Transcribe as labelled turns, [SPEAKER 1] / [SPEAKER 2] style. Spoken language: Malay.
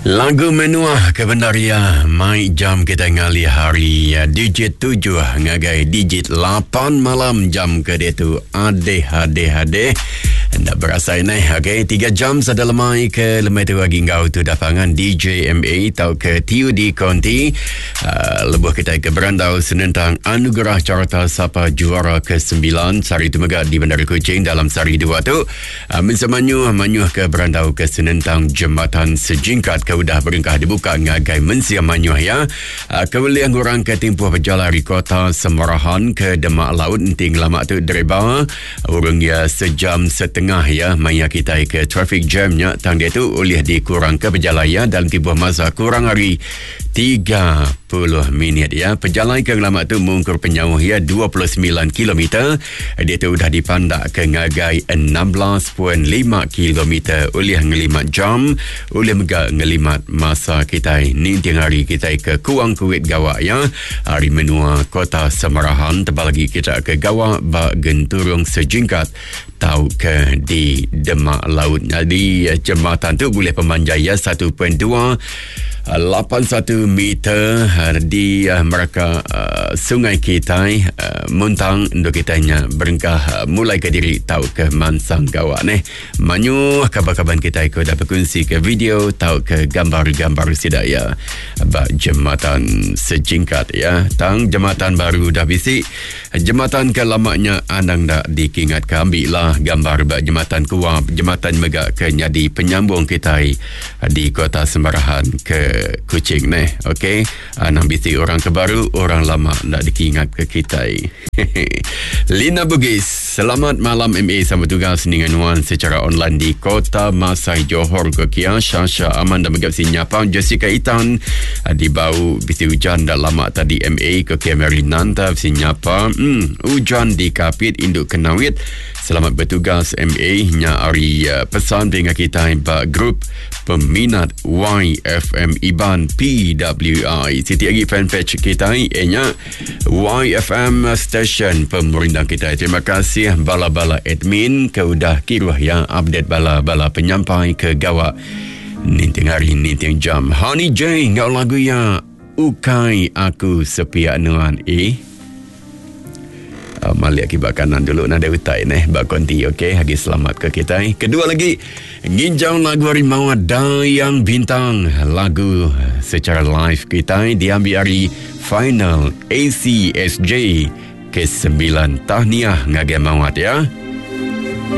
[SPEAKER 1] Lagu menuah kebenaria mai jam kita ngali hari digit 7 ngagai digit 8 malam jam ke dia tu ade anda berasa ini okey 3 jam sada lemai ke lemai tu lagi ngau tu dapangan DJMA tau ke TUD Konti lebuh kita ke berandau senentang anugerah carta sapa juara ke-9 sari Temegat di Bandar Kuching dalam sari 2 tu manyuh ke berandau ke senentang jembatan sejingkat ke udah beringkah dibuka ngagai mensia manyuh ya kebelian kurang ke tempoh berjalan di kota Semarahan ke Demak Laut enting lama tu dereba urung ya sejam setengah ya maya kita ke traffic jamnya tang dia tu oleh dikurang ke berjalan ya dalam tempoh masa kurang hari 30 minit ya. Perjalanan ke lama tu mengukur penyauh ya 29 km. Dia tu dah dipandak ke ngagai 16.5 km oleh ngelimat jam, oleh megak ngelimat masa kita ni tiang hari kita ke Kuang Kuit Gawak ya. Hari menua kota Semarahan tebal lagi kita ke Gawak bak genturung sejingkat tau ke di Demak Laut. Jadi jembatan tu boleh pemanjaya 1.281 meter di mereka sungai Kitai Muntang untuk kitanya berengkah mulai ke diri tau ke Mansang Gawak ni manyuh kabar-kabar kita ikut dapat kongsi ke video tau ke gambar-gambar sidaya bak jembatan sejingkat ya tang jembatan baru dah bisik jembatan ke lamanya andang dak dikingat ke ambil lah gambar bak jembatan kuap jembatan megak ke nyadi penyambung Kitai di kota Semarahan ke Kuching ni okey nang bisik orang kebaru orang lama nak dikingat ke kita. Lina Bugis selamat malam MA sama tugas dengan Wan secara online di Kota Masai Johor ke Kia Syasha Aman dan megap sinyapang Jessica Itan di bau bisik hujan dah lama tadi MA ke Kia Marinanta sinyapa hujan di Kapit Induk Kenawit selamat bertugas MA nya ari pesan dengan kita grup peminat YFM Iban PWI siti lagi fanpage kita nya YFM station pemerintah kita. Terima kasih bala-bala admin ke udah kiruh yang update bala-bala penyampai ke Gawak ninting hari ninting jam. Honey J ngau lagu ya ukai aku sepi anuan malik akibat kanan dulu nada utai bak konti okey hagi selamat ke kita. Kedua lagi nginjau lagu Harimau Dayang Bintang lagu secara live kita diambil hari final ACSJ ke-9 tahniah ngagai mawat ya.